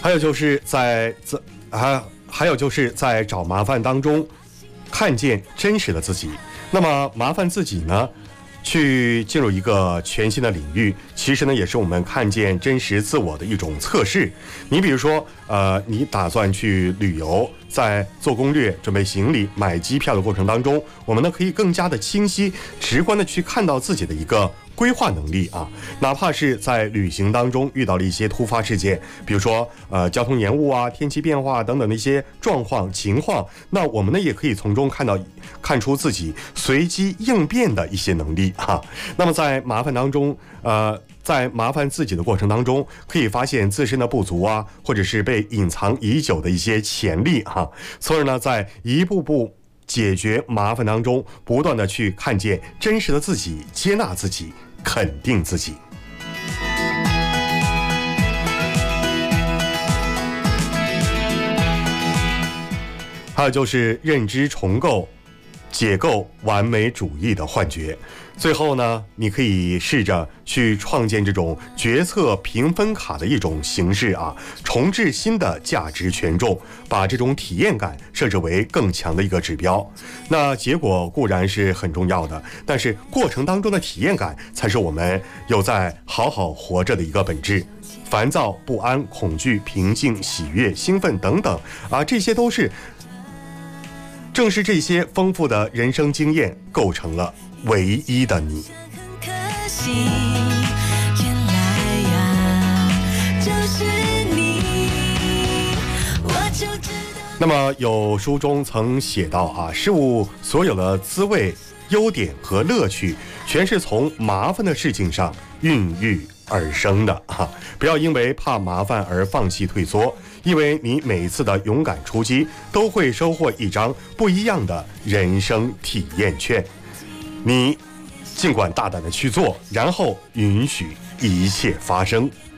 还有就是在找麻烦当中看见真实的自己。那么麻烦自己呢，去进入一个全新的领域，其实呢也是我们看见真实自我的一种测试。你比如说你打算去旅游，在做攻略、准备行李、买机票的过程当中，我们呢可以更加的清晰直观的去看到自己的一个规划能力啊。哪怕是在旅行当中遇到了一些突发事件，比如说交通延误啊、天气变化等等的一些状况情况，那我们呢也可以从中看出自己随机应变的一些能力啊。那么在麻烦当中在麻烦自己的过程当中，可以发现自身的不足啊，或者是被隐藏已久的一些潜力啊，从而呢在一步步解决麻烦当中，不断的去看见真实的自己，接纳自己，肯定自己。还有就是认知重构，解构完美主义的幻觉。最后呢，你可以试着去创建这种决策评分卡的一种形式啊，重置新的价值权重，把这种体验感设置为更强的一个指标。那结果固然是很重要的，但是过程当中的体验感才是我们有在好好活着的一个本质。烦躁、不安、恐惧、平静、喜悦、兴奋等等啊，这些正是这些丰富的人生经验构成了唯一的你。那么有书中曾写到啊，事物所有的滋味、优点和乐趣，全是从麻烦的事情上孕育而生的啊！不要因为怕麻烦而放弃退缩，因为你每次的勇敢出击，都会收获一张不一样的人生体验券。你尽管大胆的去做，然后允许一切发生。